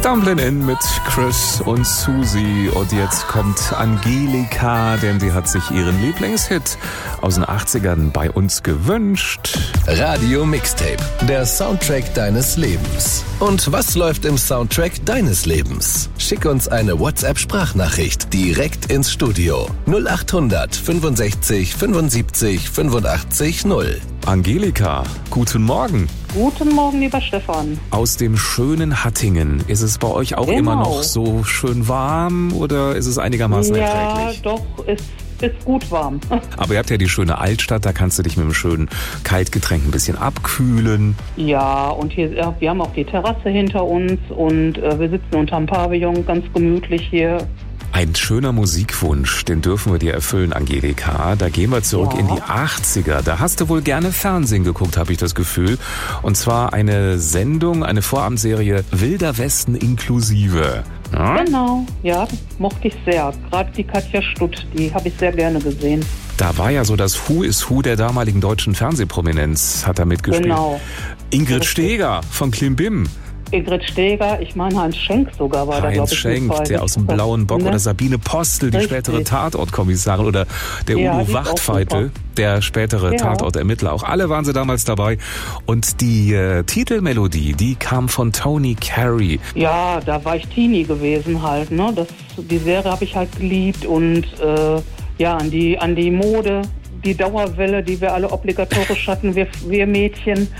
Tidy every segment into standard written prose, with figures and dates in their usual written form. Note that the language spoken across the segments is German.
Dumblin' In mit Chris und Susi. Und jetzt kommt Angelika, denn sie hat sich ihren Lieblingshit aus den 80ern bei uns gewünscht. Radio Mixtape, der Soundtrack deines Lebens. Und was läuft im Soundtrack deines Lebens? Schick uns eine WhatsApp-Sprachnachricht direkt ins Studio. 0800 65 75 85 0. Angelika, guten Morgen. Guten Morgen, lieber Stefan. Aus dem schönen Hattingen. Ist es bei euch auch immer noch so schön warm oder ist es einigermaßen erträglich? Ja, doch, es ist gut warm. Aber ihr habt ja die schöne Altstadt, da kannst du dich mit einem schönen Kaltgetränk ein bisschen abkühlen. Ja, und hier, wir haben auch die Terrasse hinter uns und wir sitzen unterm Pavillon ganz gemütlich hier. Ein schöner Musikwunsch, den dürfen wir dir erfüllen, Angelika. Da gehen wir zurück in die 80er. Da hast du wohl gerne Fernsehen geguckt, habe ich das Gefühl. Und zwar eine Sendung, eine Vorabendserie Wilder Westen inklusive. Ja? Genau, ja, mochte ich sehr. Gerade die Katja Stutt, die habe ich sehr gerne gesehen. Da war ja so das Who is Who der damaligen deutschen Fernsehprominenz, hat da mitgespielt. Genau. Ingrid Steeger von Klimbim. Ingrid Steeger, ich meine Heinz Schenk sogar war da, glaube ich. Heinz Schenk, der aus dem Blauen Bock, oder Sabine Postel, die spätere Tatortkommissarin, oder der Udo Wachtfeitel, der spätere Tatortermittler. Auch alle waren sie damals dabei. Und die Titelmelodie, die kam von Tony Carey. Ja, da war ich Teenie gewesen halt, ne? Die Serie habe ich halt geliebt und an die Mode. Die Dauerwelle, die wir alle obligatorisch hatten, wir Mädchen.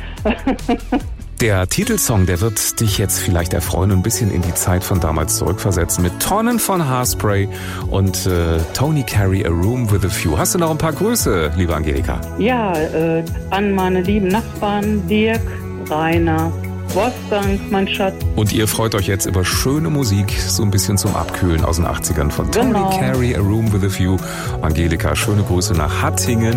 Der Titelsong, der wird dich jetzt vielleicht erfreuen und ein bisschen in die Zeit von damals zurückversetzen mit Tonnen von Haarspray und Tony Carey, A Room with a View. Hast du noch ein paar Grüße, liebe Angelika? Ja, an meine lieben Nachbarn Dirk, Rainer, Wolfgang, mein Schatz. Und ihr freut euch jetzt über schöne Musik, so ein bisschen zum Abkühlen aus den 80ern von Tony Carey, A Room with a View. Angelika, schöne Grüße nach Hattingen.